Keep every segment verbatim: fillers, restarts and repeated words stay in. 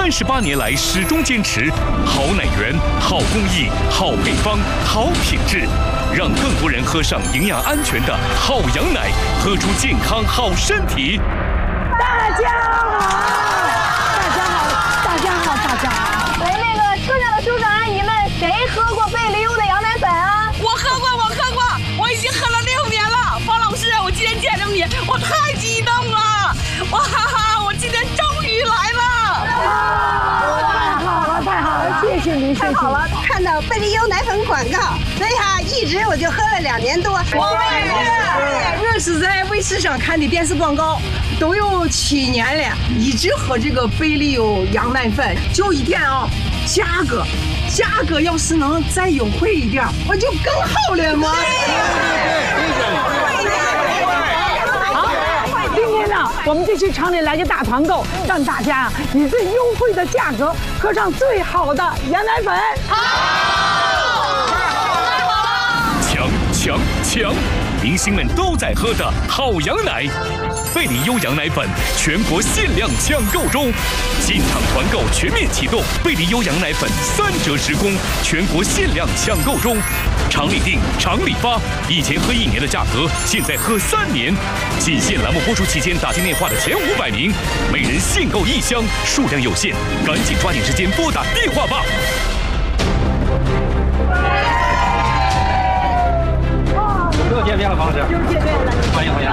三十八年来始终坚持好奶源、好工艺、好配方、好品质，让更多人喝上营养安全的好羊奶，喝出健康好身体。 大家好，大家好，大家好，大家好。 喂，那个车上的叔叔阿姨们，谁喝过贝利优的羊奶粉啊？ 我喝过，我喝过，我已经喝了六年了。方老师，我今天见着你，我太激动了！哇哈哈，我今天终于来了！ 太好了，太好了，谢谢您，谢谢。 太好了，看到贝利优奶粉广告，所以哈，一直我就喝了两年多。 我也是， 我是在卫视上看的电视广告，都有七年了，一直喝这个贝利优羊奶粉。就一点啊，价格，价格要是能再优惠一点，我就更好了嘛。 今天呢，我们就去厂里来个大团购，让大家以最优惠的价格喝上最好的羊奶粉。 强强强！明星们都在喝的好羊奶，贝利优羊奶粉全国限量抢购中，进场团购全面启动，贝利优羊奶粉三折十供，全国限量抢购中。厂里订，厂里发，以前喝一年的价格，现在喝三年。仅限栏目播出期间打进电话的前五百名，每人限购一箱，数量有限，赶紧抓紧时间拨打电话吧。 又见面了，方老师。 又见面了， 欢迎欢迎。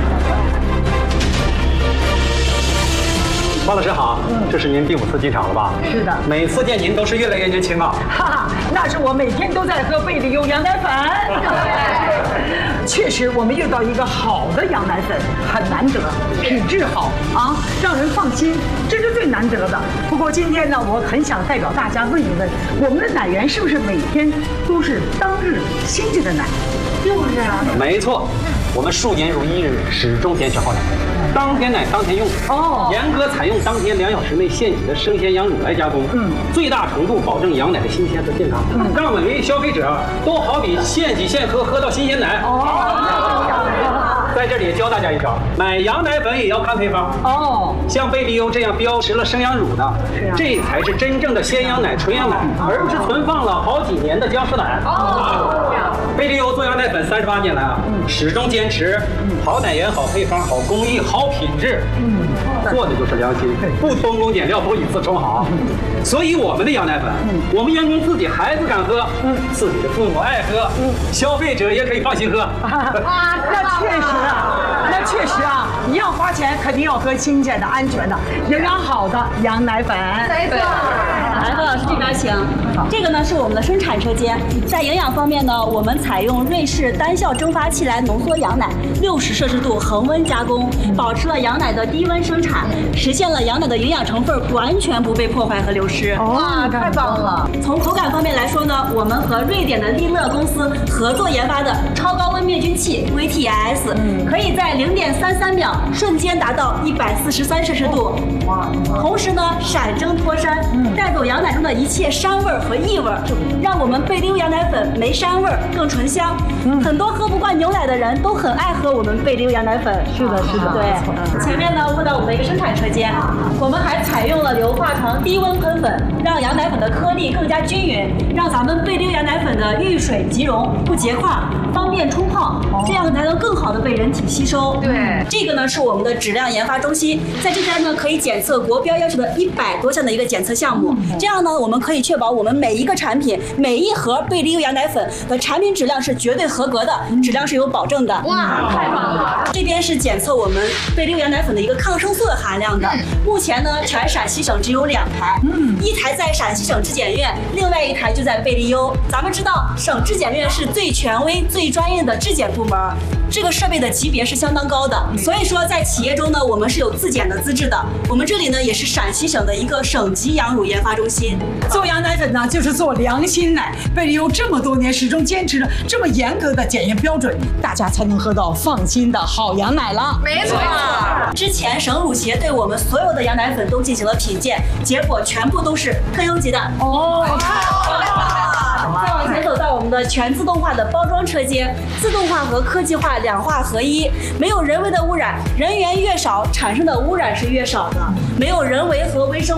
方老师好，这是您第五次进场了吧？ 是的。 每次见您都是越来越年轻啊。 哈哈，那是我每天都在喝贝利优羊奶粉。确实，我们遇到一个好的羊奶粉很难得，品质好啊，让人放心，这是最难得的。不过今天呢，我很想代表大家问一问，我们的奶源是不是每天都是当日新鲜的奶？就是啊。 没错，我们数年如一日，始终坚持好奶，当天奶当天用。 哦， 严格采用当天两小时内现挤的生鲜羊乳来加工，嗯，最大程度保证羊奶的新鲜和健康，嗯，让每位消费者都好比现挤现喝，喝到新鲜奶。哦，在这里也教大家一招，买羊奶粉也要看配方。哦，像贝利优这样标识了生羊乳的，啊、这才是真正的鲜羊奶、纯羊奶，而不是存放了好几年的僵尸奶。哦，贝利优做羊奶粉三十八年来啊，嗯、始终坚持好奶源、好配方、好工艺、好品质。嗯，做的就是良心，不偷工减料，不以次充好。所以我们的羊奶粉，嗯、我们员工自己孩子敢喝，嗯，自己的父母爱喝，嗯，消费者也可以放心喝。 啊，那确实啊，那确实啊，你要花钱，肯定要喝新鲜的、安全的、营养好的羊奶粉。 没错。 来，何老师这边请。这个呢是我们的生产车间，在营养方面呢，我们采用瑞士单效蒸发器来浓缩羊奶，六十摄氏度恒温加工，保持了羊奶的低温生产，实现了羊奶的营养成分完全不被破坏和流失。 哇，太棒了！ 从口感方面来说呢，我们和瑞典的利乐公司合作研发的超高温灭菌器 V T I S， 可以在零点三三秒瞬间达到一百四十三摄氏度，同时呢闪蒸脱膻，带走羊奶中的一切膻味和异味，让我们贝利优羊奶粉没膻味更醇香。很多喝不惯牛奶的人都很爱喝我们贝利优羊奶粉。 是的，是的。 对，前面呢问到我们的一个生产车间，我们还采用了硫化糖低温喷粉，让羊奶粉的颗粒更加均匀，让咱们贝利优羊奶粉的遇水即溶，不结块，方便冲泡，这样才能更好的被人体吸收。 对， 这个呢是我们的质量研发中心，在这边呢可以检测国标要求的一百多项的一个检测项目，这样呢我们可以确保我们每一个产品、每一盒贝利优羊奶粉的产品质量是绝对合格的，质量是有保证的。 哇，太棒了！ 这边是检测我们贝利优羊奶粉的一个抗生素的含量的，目前呢全陕西省只有两台，嗯，一台在陕西省质检院，另外一台就在贝利优。咱们知道省质检院是最权威、最专业的质检部门，这个设备的级别是相当高的，所以说在企业中呢，我们是有自检的资质的。我们这里呢也是陕西省的一个省级羊乳研发中心。 做羊奶粉呢，就是做良心奶。贝利优这么多年始终坚持着这么严格的检验标准，大家才能喝到放心的好羊奶了。 没错。 之前省乳协对我们所有的羊奶粉都进行了品鉴，结果全部都是特优级的。哦，太好了！再往前走到我们的全自动化的包装车间，自动化和科技化两化合一，没有人为的污染，人员越少，产生的污染是越少的，没有人为和微生